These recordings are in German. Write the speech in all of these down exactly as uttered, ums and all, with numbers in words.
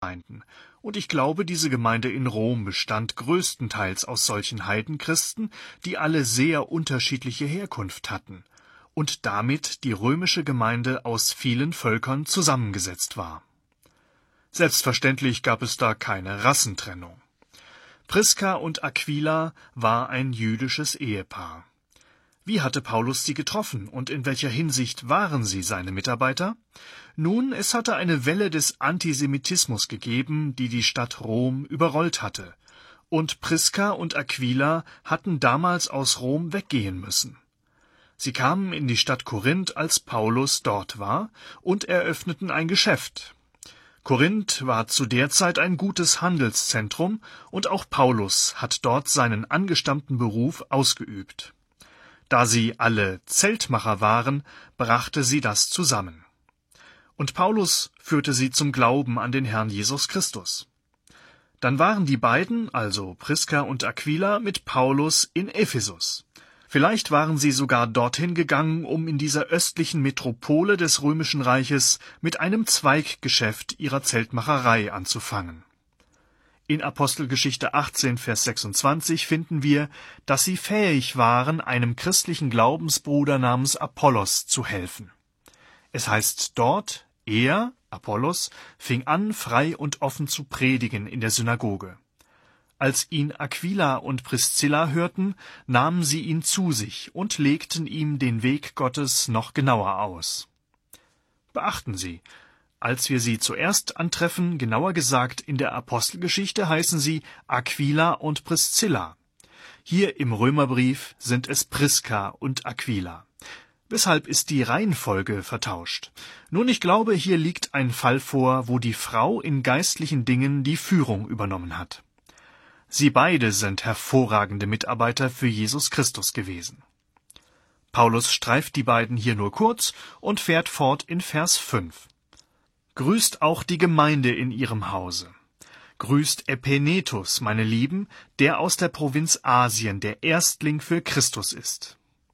Heidengemeinden, und ich glaube, diese Gemeinde in Rom bestand größtenteils aus solchen Heidenchristen, die alle sehr unterschiedliche Herkunft hatten, und damit die römische Gemeinde aus vielen Völkern zusammengesetzt war. Selbstverständlich gab es da keine Rassentrennung. Priska und Aquila war ein jüdisches Ehepaar. Wie hatte Paulus sie getroffen und in welcher Hinsicht waren sie seine Mitarbeiter? Nun, es hatte eine Welle des Antisemitismus gegeben, die die Stadt Rom überrollt hatte, und Priska und Aquila hatten damals aus Rom weggehen müssen. Sie kamen in die Stadt Korinth, als Paulus dort war, und eröffneten ein Geschäft. Korinth war zu der Zeit ein gutes Handelszentrum, und auch Paulus hat dort seinen angestammten Beruf ausgeübt. Da sie alle Zeltmacher waren, brachte sie das zusammen. Und Paulus führte sie zum Glauben an den Herrn Jesus Christus. Dann waren die beiden, also Priska und Aquila, mit Paulus in Ephesus. Vielleicht waren sie sogar dorthin gegangen, um in dieser östlichen Metropole des Römischen Reiches mit einem Zweiggeschäft ihrer Zeltmacherei anzufangen. In Apostelgeschichte achtzehn, Vers sechsundzwanzig finden wir, dass sie fähig waren, einem christlichen Glaubensbruder namens Apollos zu helfen. Es heißt dort, er, Apollos, fing an, frei und offen zu predigen in der Synagoge. Als ihn Aquila und Priscilla hörten, nahmen sie ihn zu sich und legten ihm den Weg Gottes noch genauer aus. Beachten Sie, als wir sie zuerst antreffen, genauer gesagt in der Apostelgeschichte, heißen sie Aquila und Priscilla. Hier im Römerbrief sind es Priska und Aquila. Weshalb ist die Reihenfolge vertauscht? Nun, ich glaube, hier liegt ein Fall vor, wo die Frau in geistlichen Dingen die Führung übernommen hat. Sie beide sind hervorragende Mitarbeiter für Jesus Christus gewesen. Paulus streift die beiden hier nur kurz und fährt fort in Vers fünf. Grüßt auch die Gemeinde in ihrem Hause. Grüßt Epenetus, meine Lieben, der aus der Provinz Asien der Erstling für Christus ist.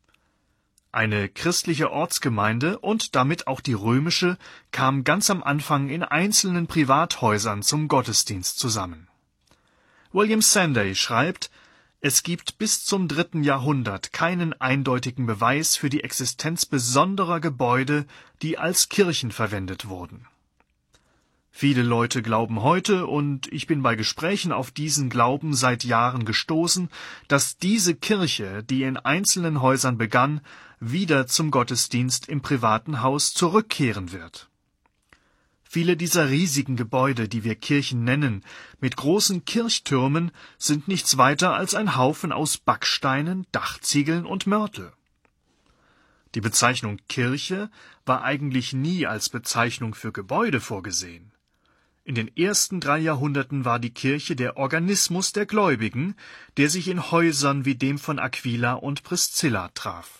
Eine christliche Ortsgemeinde und damit auch die römische kam ganz am Anfang in einzelnen Privathäusern zum Gottesdienst zusammen. William Sanday schreibt, es gibt bis zum dritten Jahrhundert keinen eindeutigen Beweis für die Existenz besonderer Gebäude, die als Kirchen verwendet wurden. Viele Leute glauben heute, und ich bin bei Gesprächen auf diesen Glauben seit Jahren gestoßen, dass diese Kirche, die in einzelnen Häusern begann, wieder zum Gottesdienst im privaten Haus zurückkehren wird. Viele dieser riesigen Gebäude, die wir Kirchen nennen, mit großen Kirchtürmen, sind nichts weiter als ein Haufen aus Backsteinen, Dachziegeln und Mörtel. Die Bezeichnung Kirche war eigentlich nie als Bezeichnung für Gebäude vorgesehen. In den ersten drei Jahrhunderten war die Kirche der Organismus der Gläubigen, der sich in Häusern wie dem von Aquila und Priscilla traf.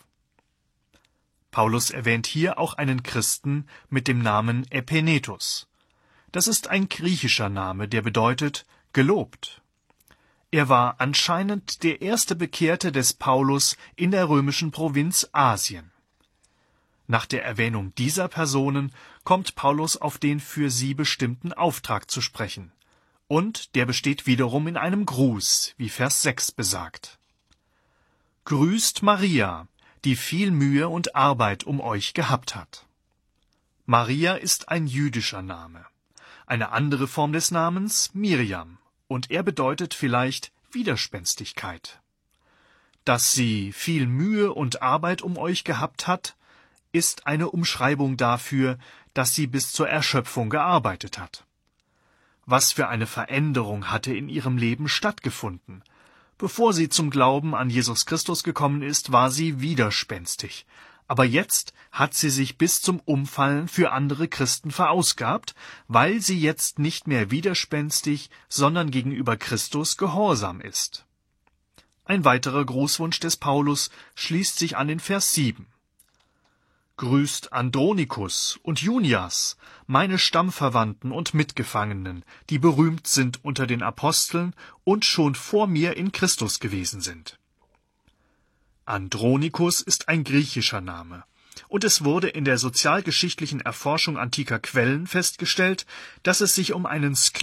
Paulus erwähnt hier auch einen Christen mit dem Namen Epenetus. Das ist ein griechischer Name, der bedeutet gelobt. Er war anscheinend der erste Bekehrte des Paulus in der römischen Provinz Asien. Nach der Erwähnung dieser Personen kommt Paulus auf den für sie bestimmten Auftrag zu sprechen. Und der besteht wiederum in einem Gruß, wie Vers sechs besagt. Grüßt Maria, die viel Mühe und Arbeit um euch gehabt hat. Maria ist ein jüdischer Name. Eine andere Form des Namens Miriam, und er bedeutet vielleicht Widerspenstigkeit. Dass sie viel Mühe und Arbeit um euch gehabt hat, ist eine Umschreibung dafür, dass sie bis zur Erschöpfung gearbeitet hat. Was für eine Veränderung hatte in ihrem Leben stattgefunden? Bevor sie zum Glauben an Jesus Christus gekommen ist, war sie widerspenstig. Aber jetzt hat sie sich bis zum Umfallen für andere Christen verausgabt, weil sie jetzt nicht mehr widerspenstig, sondern gegenüber Christus gehorsam ist. Ein weiterer Grußwunsch des Paulus schließt sich an den Vers sieben. Grüßt Andronikus und Junias, meine Stammverwandten und Mitgefangenen, die berühmt sind unter den Aposteln und schon vor mir in Christus gewesen sind. Andronikus ist ein griechischer Name, und es wurde in der sozialgeschichtlichen Erforschung antiker Quellen festgestellt, dass es sich um einen Sklaven